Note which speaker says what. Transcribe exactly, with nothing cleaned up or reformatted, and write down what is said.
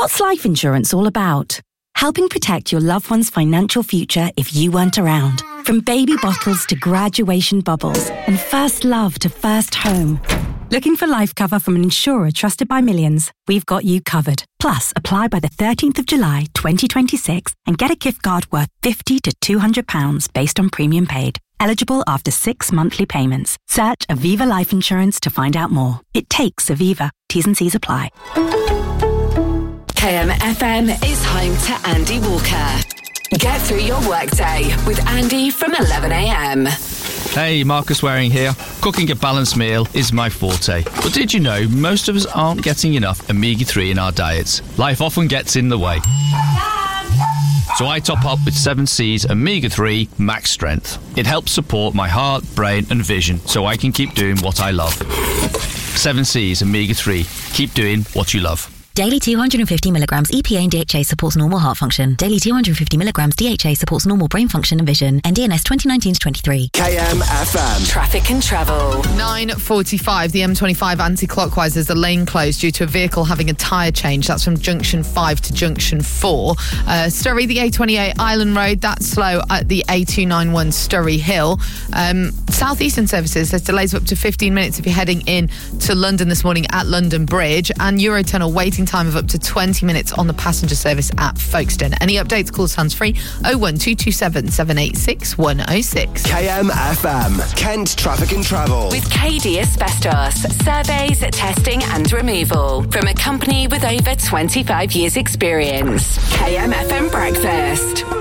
Speaker 1: What's life insurance all about? Helping protect your loved one's financial future if you weren't around. From baby bottles to graduation bubbles and first love to first home. Looking for life cover from an insurer trusted by millions? We've got you covered. Plus, apply by the thirteenth of July twenty twenty-six and get a gift card worth fifty to two hundred pounds based on premium paid. Eligible after six monthly payments. Search Aviva Life Insurance to find out more. It takes Aviva. T's and C's apply.
Speaker 2: K M F M is home to Andy Walker. Get through your workday with Andy from eleven a.m.
Speaker 3: Hey, Marcus Waring here. Cooking a balanced meal is my forte. But did you know most of us aren't getting enough omega three in our diets? Life often gets in the way. So I top up with seven C's Omega three Max Strength. It helps support my heart, brain and vision so I can keep doing what I love. seven C's Omega three. Keep doing what you love.
Speaker 4: Daily two hundred fifty milligrams E P A and D H A supports normal heart function. Daily two hundred fifty milligrams D H A supports normal brain function and vision. N D N S twenty nineteen to twenty-three.
Speaker 2: K M F M. Traffic and travel.
Speaker 5: nine forty-five, the M twenty-five anti-clockwise, there's a lane closed due to a vehicle having a tyre change. That's from junction five to junction four. Uh, Surrey, the A twenty-eight Island Road, that's slow at the A two ninety-one Surrey Hill. Um, Southeastern services, there's delays of up to fifteen minutes if you're heading in to London this morning at London Bridge, and Eurotunnel waiting time of up to twenty minutes on the passenger service at Folkestone. Any updates, call hands free oh one two two seven, seven eight six, one oh six.
Speaker 2: K M F M, Kent Traffic and Travel. With K D Asbestos, surveys, testing and removal. From a company with over twenty-five years experience. K M F M Breakfast.